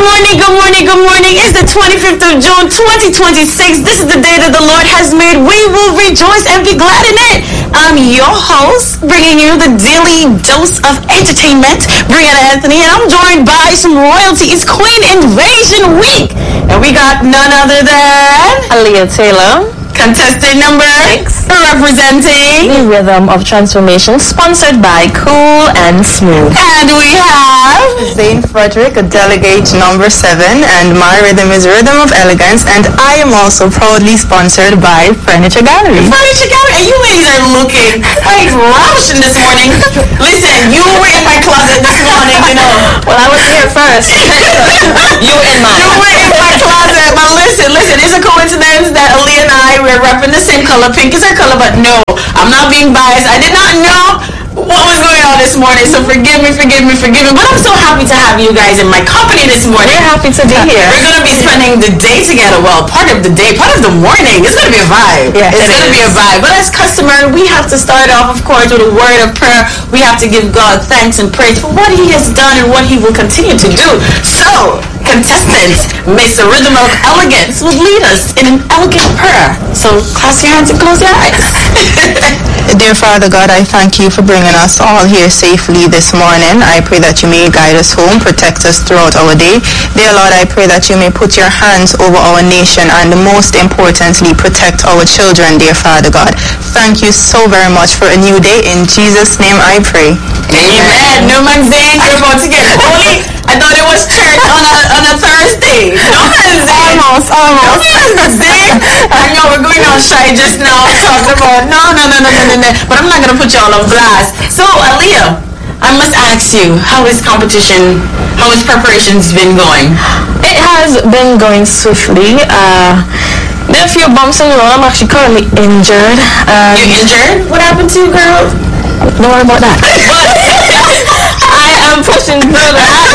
morning, good morning, good morning. It's the 25th of June, 2026. This is the day that the Lord has made. We will rejoice and be glad in it. I'm your host, bringing you the daily dose of entertainment, Brianna Anthony, and I'm joined by some royalty. It's Queen Invasion Week. And we got none other than Aaliyah Taylor, contestant number 6, representing The Rhythm of Transformation, sponsored by Cool and Smooth. And we have Zane Frederick, delegate number 7, and my rhythm is Rhythm of Elegance, and I am also proudly sponsored by Furniture Gallery. Furniture Gallery, and you ladies are looking like ravishing this morning. Listen, you were in my closet this morning, you know. Well, I was here first. You were in mine. You were in my closet, but listen, it's a coincidence that Aaliyah and I were repping the same color. Pink is her color, but no, I'm not being biased. I did not know what was going on this morning, so forgive me. But I'm so happy to have you guys in my company this morning. We're happy to be here. We're going to be spending the day together. Well, part of the day, part of the morning. It's going to be a vibe. Yes, it's going to be a vibe. But as customary, we have to start off, of course, with a word of prayer. We have to give God thanks and praise for what He has done and what He will continue to do. So, contestants, Mr. Rhythm of Elegance will lead us in an elegant prayer. So, clasp your hands and close your eyes. Dear Father God, I thank you for bringing us all here safely this morning. I pray that you may guide us home, protect us throughout our day. Dear Lord, I pray that you may put your hands over our nation and most importantly, protect our children, dear Father God. Thank you so very much for a new day. In Jesus' name I pray. Amen. No man's day. You're about to get holy. I thought it was church on a Thursday. No man's day. Almost. No man's day. I know we're going on shy just now talking about no. But I'm not going to put you all on blast. So, Aaliyah, I must ask you, how is preparations been going? It has been going swiftly. There are a few bumps in the road. I'm actually currently injured. You injured? What happened to you, girl? Don't worry about that. I am pushing through that,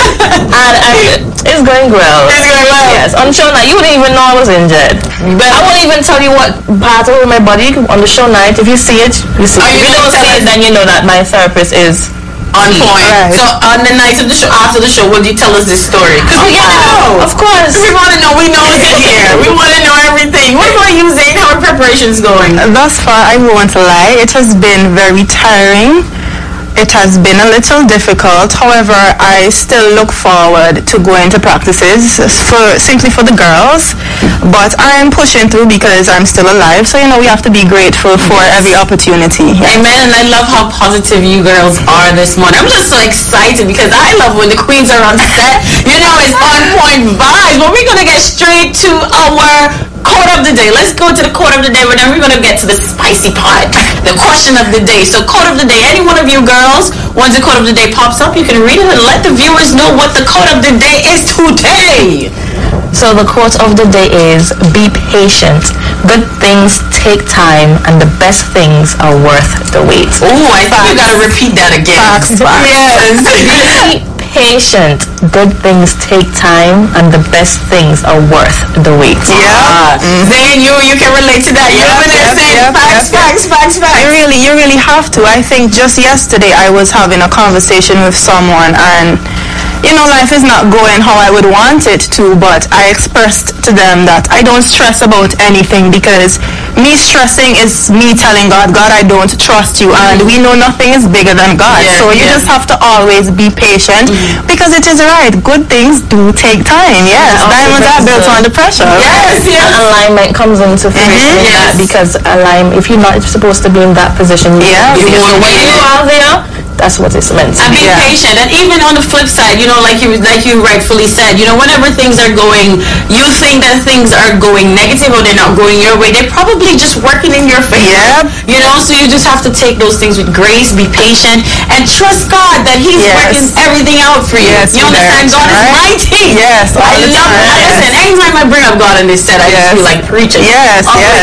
and it's going well. It's going well. Yes, on show night, you wouldn't even know I was injured. I won't even tell you what part of my body on the show night. If you see it, you see it. If you don't see it, then you know that my therapist is on point. Right. So on the night of the show, after the show, will you tell us this story? Because we gotta know. Of course. We want to know. We know it's here. We want to know everything. What about you, Zane? How are preparations going? Thus far, I won't lie, it has been very tiring. It has been a little difficult. However, I still look forward to going to practices simply for the girls. But I'm pushing through because I'm still alive. So, we have to be grateful for every opportunity. Yeah. Amen. And I love how positive you girls are this morning. I'm just so excited because I love when the queens are on set. It's on point vibes. But we're going to get straight to our quote of the day. Let's go to the quote of the day, but then we're going to get to the spicy part, the question of the day. So quote of the day, any one of you girls, once the quote of the day pops up, you can read it and let the viewers know what the quote of the day is today. So the quote of the day is, be patient. Good things take time, and the best things are worth the wait. Oh, I think you got to repeat that again. Facts. Yes. Be patient. Good things take time, and the best things are worth the wait. Yeah. Zane, you can relate to that. You're over there saying facts. You really have to. I think just yesterday I was having a conversation with someone, and life is not going how I would want it to, but I expressed to them that I don't stress about anything because me stressing is me telling God, I don't trust you, and we know nothing is bigger than God. So you just have to always be patient because it is right. Good things do take time. Yes, diamonds are built under pressure. Yes. And alignment comes into fruition in that, because if you're not supposed to be in that position, you when you are there, that's what it's meant to be. And be patient. And even on the flip side, like you rightfully said, whenever things are going, you think that things are going negative or they're not going your way, they're probably just working in your favor. So you just have to take those things with grace, be patient, and trust God that He's working everything out for you. Yes, you understand? God is mighty. Yes, I love it. Listen, anytime I bring up God on this set, I just feel like preaching. Yes.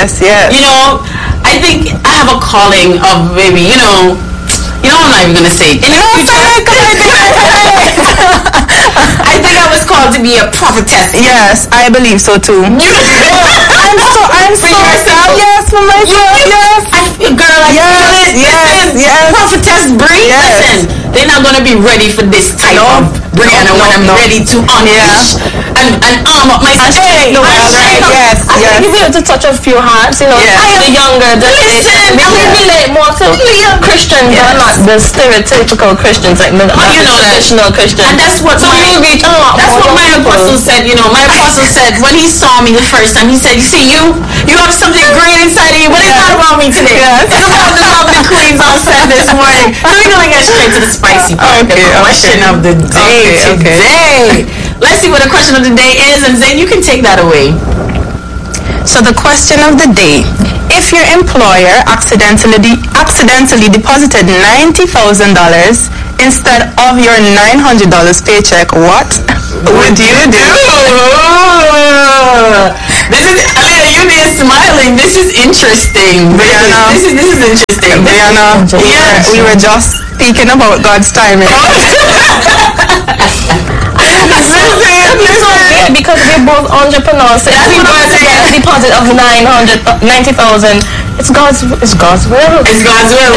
I think I have a calling of maybe, I'm not even going to say it. I think I was called to be a prophetess. Yes, I believe so too. I'm so yourself. Yes, for myself. Yes. Prophetess Bree. Yes. Listen, they're not going to be ready for this type of Brianna. when I'm ready to unleash and arm up my strength. Yes. I think if we have to touch a few hearts, I am the younger. We relate more to Christians, but not the stereotypical Christians, like the traditional Christians. And that's what my apostle said. My apostle said when he saw me the first time, he said, "You see, you have something great inside of you, but it's not about me today. It's about the lovely queens on set this morning." So we're gonna get straight to the spicy part. The question of the day today. Let's see what the question of the day is, and Zane, you can take that away. So the question of the day: if your employer accidentally deposited $90,000 instead of your $900 paycheck, what would you do? This is Aliyah, you be smiling. This is interesting. This is interesting. Brianna, we were just speaking about God's timing. Because we're both entrepreneurs, so if we were to get a deposit of 90,000, it's God's will. It's God's will. It's God's will.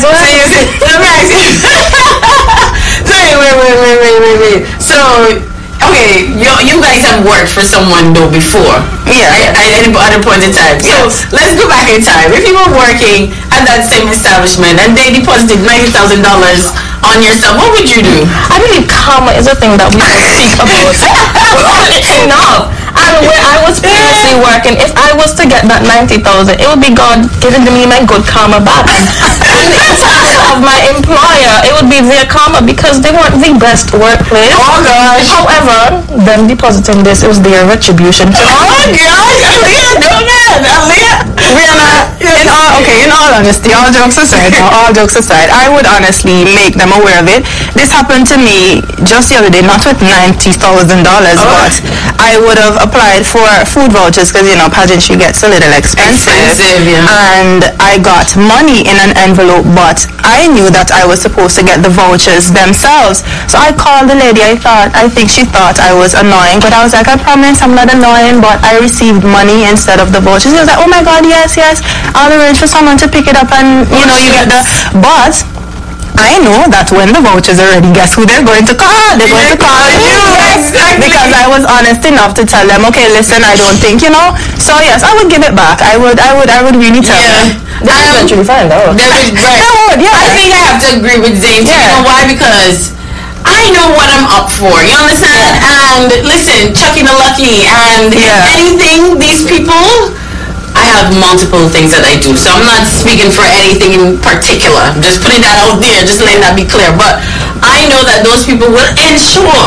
Wait. So, okay, you guys have worked for someone though before. At any other point in time. So let's go back in time. If you were working at that same establishment and they deposited $90,000 on yourself, what would you do? I believe karma is a thing that we don't speak about enough. And where I was previously working, if I was to get that 90,000, it would be God giving me my good karma back. And in terms of my employer, it would be their karma because they weren't the best workplace. Oh gosh. However, them depositing this, it was their retribution to me. Oh gosh, Aliyah. Rihanna, in all honesty, all jokes aside, I would honestly make them aware of it. This happened to me just the other day, not with $90,000, but I would have applied for food vouchers because, pageantry gets a little expensive. And I got money in an envelope, but I knew that I was supposed to get the vouchers themselves. So I called the lady. I think she thought I was annoying, but I was like, I promise I'm not annoying, but I received money instead of the vouchers. She was like, oh my God, yes, I'll arrange for someone to pick it up, and you get but I know that when the vouchers are ready, guess who they're going to call? They're going to call you. Exactly. Because I was honest enough to tell them, okay, listen, I don't think, So yes, I would give it back. I would really tell them. They would eventually find out. Right. I think I have to agree with Zane. You know why? Because I know what I'm up for. You understand? And listen, Chucky the Lucky, and anything, these people, I have multiple things that I do, so I'm not speaking for anything in particular. I'm just putting that out there, just letting that be clear. But I know that those people will ensure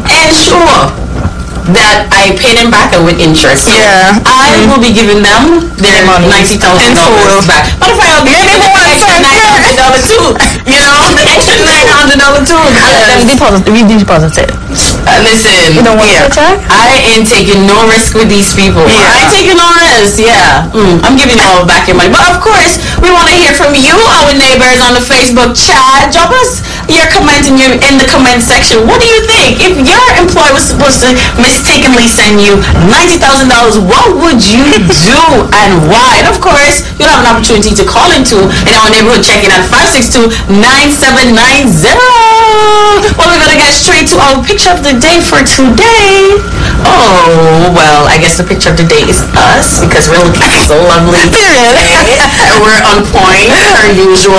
that I pay them back with interest. So I will be giving them their $90,000 back. But if I give them the extra $900 too, the extra $900 too, we deposit it. Listen, you don't want to check? I ain't taking no risk with these people. I ain't taking no risk. I'm giving you all back your money. But of course, we want to hear from you, our neighbors on the Facebook chat. Drop us your comment in the comment section. What do you think? If your employer was supposed to mistakenly send you $90,000, what would you do and why? And of course, you'll have an opportunity to call into in our neighborhood check-in at 562-9790. Well, we're gonna get straight to our picture of the day for today. Oh, well, I guess the picture of the day is us because we're looking so lovely today. We're on point per usual.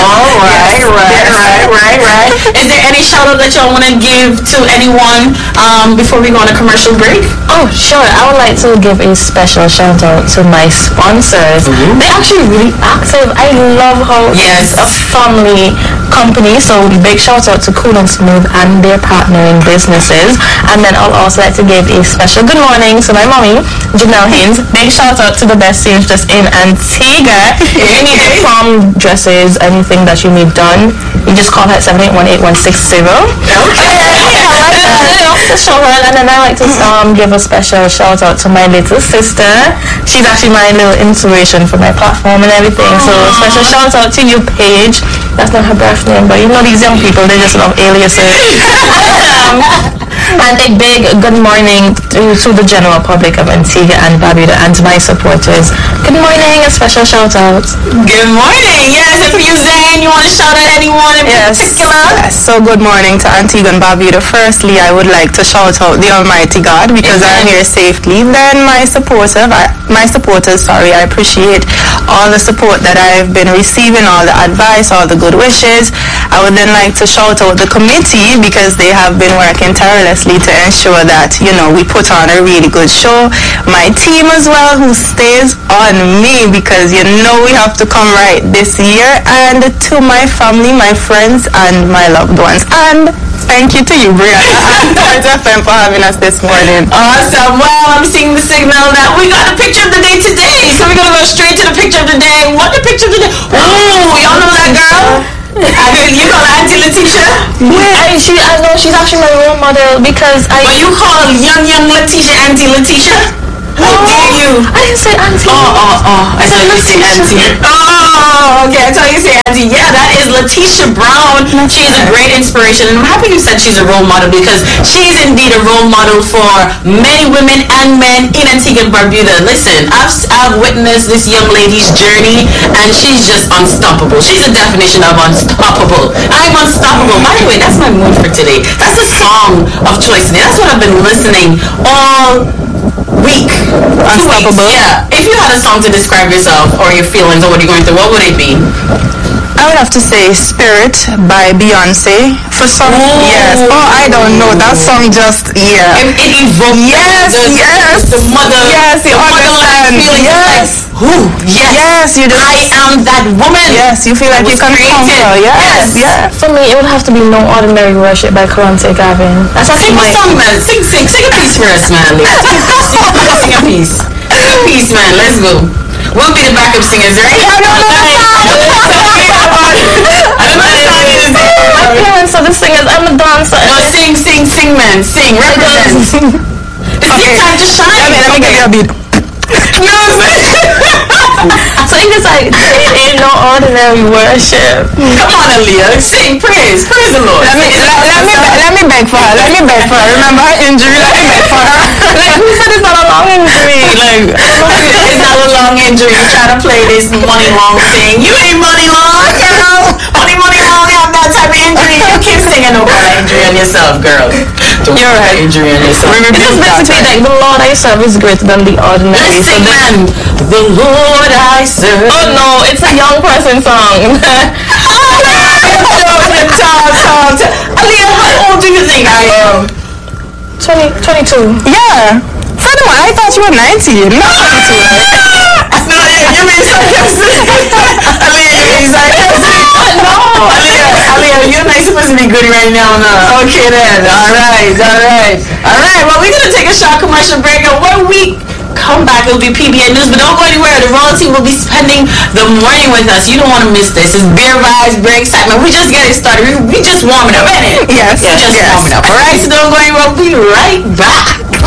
Right. Is there any shout out that y'all want to give to anyone before we go on a commercial break? Oh, sure. I would like to give a special shout out to my sponsors. They're actually really active. I love how it's a family company. So big shout out to Cool and Smooth and their partnering businesses. And then I'll also like to give a special good morning to my mommy, Janelle Haynes. Big shout out to the best seamstress in Antigua. If you need prom dresses, anything that you need done, you just call her at 7818160. To show her. And then I like to give a special shout out to my little sister. She's actually my little inspiration for my platform and everything. So special shout out to you, Paige. That's not her birth name, but these young people, they just love aliases. And a big good morning to the general public of Antigua and Barbuda and to my supporters. Good morning, a special shout out. Good morning. Yes, if you Zane, you want to shout out anyone in particular? Yes. So good morning to Antigua and Barbuda. Firstly, I would like to shout out the Almighty God because I'm here safely. Then my supporters, I appreciate all the support that I've been receiving, all the advice, all the good wishes. I would then like to shout out the committee because they have been working tirelessly to ensure that, we put on a really good show. My team as well, who stays on me because, we have to come right this year. And to my family, my friends, and my loved ones. And thank you to you, Brianna, and Point FM for having us this morning. Awesome. Well, I'm seeing the signal that we got a picture of the day today. So we're going to go straight to the picture of the day. What the picture of the day? Oh, y'all know that girl? You call her Auntie Letitia? Yeah. I know she's actually my role model because But you call young Letitia Auntie Letitia? How dare you? I didn't say auntie. I thought you say auntie. Oh, okay. I thought you say auntie. Yeah, that is Letitia Brown. She's a great inspiration, and I'm happy you said she's a role model because she's indeed a role model for many women and men in Antigua and Barbuda. Listen, I've witnessed this young lady's journey, and she's just unstoppable. She's a definition of unstoppable. I'm unstoppable. By the way, that's my mood for today. That's a song of choice today. That's what I've been listening all week. Unstoppable. Yeah. If you had a song to describe yourself or your feelings or what you're going through, what would it be? I would have to say Spirit by Beyonce. For some, yes. Oh, I don't know. That song just, It evokes the mother. Yes, the motherland feeling. Yes. Yes, you just. I am that woman. Yes, you feel like you can conquer. Yes. For me, it would have to be No Ordinary Worship by Kalonte Gavin. That's actually my song, man. Sing a piece for us, man. Sing a piece. Sing a piece, man. Let's go. We'll be the backup singers, right? I don't know my parents are the singers. I'm a dancer. No, sing, man. Sing. Represent. It's your time to shine. Let me give you a beat. So it's just like, it ain't no ordinary worship. Come on, Aaliyah. Sing, praise the Lord. Let me beg for her. Remember her injury? Let me beg for her. Like, who said it's not a long injury? Like, it's not a long injury. You try to play this money long thing. You ain't money long, girl. Money long. You have that type of injury. You keep singing about that injury on yourself, girl. You're right. Injury on yourself. It's just basically like the Lord I serve is greater than the ordinary. Let's sing, man. The Lord I serve. Oh no, it's a young person song. Aaliyah, how old do you think I am? 22. Yeah. Furthermore, I thought you were 19. Not 22. No, you mean sarcastic. Aaliyah, you mean sarcastic. No. Aaliyah, you're not supposed to be good right now, no. Okay then. All right. Well, we're gonna take a short commercial break, and when we come back, it'll be PBN News, but don't go anywhere. The Royal team will be spending the morning with us. You don't want to miss this. It's beer vibes, beer excitement. We just getting started. We just warming up, ain't it? Yes. Warming up. All right, so don't go anywhere. We'll be right back.